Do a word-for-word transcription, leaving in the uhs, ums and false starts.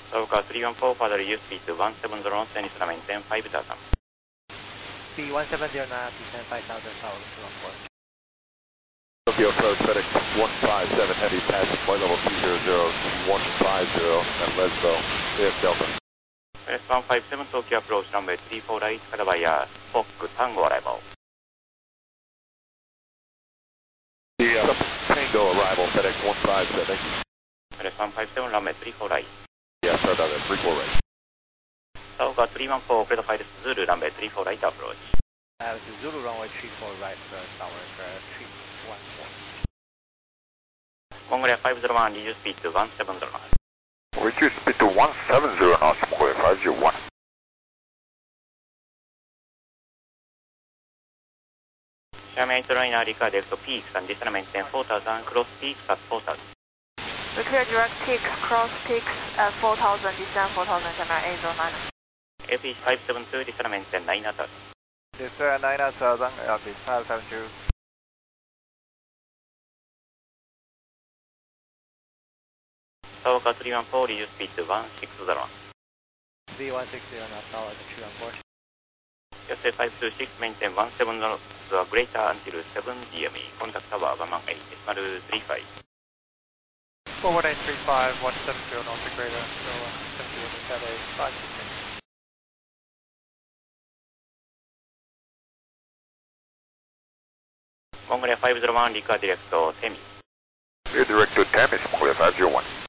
Soka three one four, further use speed one seven zero knots, Tennis maintain five thousand. B one seven zero nine, descend five thousand, Tower three one four. Tokyo approach, FedEx one five seven, heavy passing flight level two zero zero one five zero at Lesbo, A F Delta. FedEx one five seven, Tokyo approach, runway three four right, Kadabaya, Fox Tango arrival. The uh, Tango arrival, FedEx one five seven. FedEx one five seven, runway three four right. Yeah, sorry about that, three four right. Soka three one four, Credit Flight Zulu, runway three four right approach. Uh, Zulu runway three four right, uh, Tower three one four. Mongolia five zero one, reduce speed to one seven zero knots. Reduce speed to one seven zero knots, Mongolia five zero one. Xiamen liner, record left peaks and descend maintain four thousand, cross peaks at four thousand. We clear direct peak, cross peaks at four thousand, descend four thousand, Xiamen eight zero nine. F H five seven two, descend maintain nine thousand. Descend nine thousand, L B five seven two. Soka three one four, reduce speed to one six zero. B one six zero knots, Tower three one four. S A five two six, maintain one seven zero knots greater until seven D M E. Contact tower one one eight, decimal three five. Forward eight three five, one seven zero knots or greater, so seven zero at a five six six. Mongolia five zero one, record direct to Temi. Clear direct to Tamis, Mongolia five zero one.